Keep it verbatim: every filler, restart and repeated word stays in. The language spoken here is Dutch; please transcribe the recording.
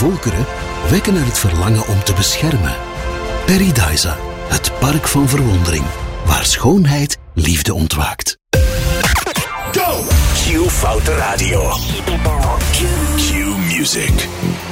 volkeren wekken er het verlangen om te beschermen. Paradisa, het park van verwondering, waar schoonheid liefde ontwaakt. Go! Q Foute Radio. Q Music.